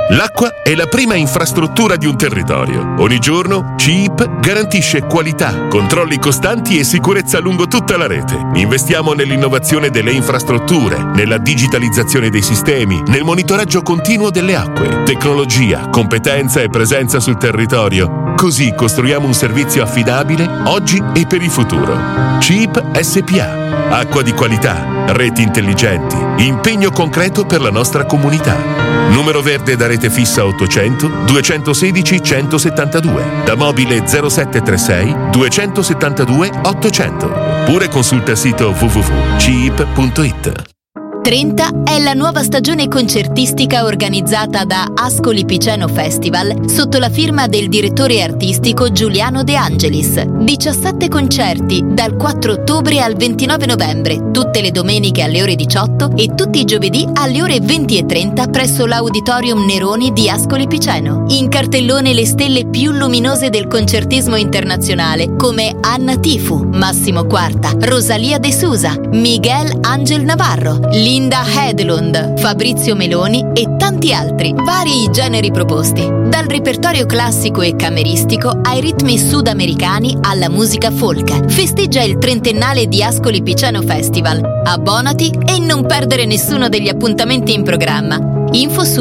L'acqua è la prima infrastruttura di un territorio. Ogni giorno CIP garantisce qualità, controlli costanti e sicurezza lungo tutta la rete. Investiamo nell'innovazione delle infrastrutture, nella digitalizzazione dei sistemi, nel monitoraggio continuo delle acque. Tecnologia, competenza e presenza sul territorio. Così costruiamo un servizio affidabile oggi e per il futuro. CIP SpA. Acqua di qualità, reti intelligenti, impegno concreto per la nostra comunità. Numero verde da rete fissa 800 216 172. Da mobile 0736 272 800. Oppure consulta il sito www.ciip.it. Trenta è la nuova stagione concertistica organizzata da Ascoli Piceno Festival sotto la firma del direttore artistico Giuliano De Angelis. 17 concerti dal 4 ottobre al 29 novembre, tutte le domeniche alle ore 18 e tutti i giovedì alle ore 20:30 presso l'Auditorium Neroni di Ascoli Piceno. In cartellone le stelle più luminose del concertismo internazionale come Anna Tifu, Massimo Quarta, Rosalia De Sousa, Miguel Angel Navarro, Linda Hedlund, Fabrizio Meloni e tanti altri. Vari i generi proposti, dal repertorio classico e cameristico ai ritmi sudamericani alla musica folk. Festeggia il trentennale di Ascoli Piceno Festival. Abbonati e non perdere nessuno degli appuntamenti in programma. Info su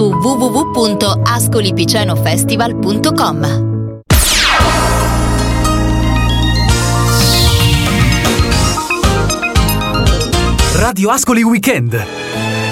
www.ascolipicenofestival.com. Radio Ascoli Weekend.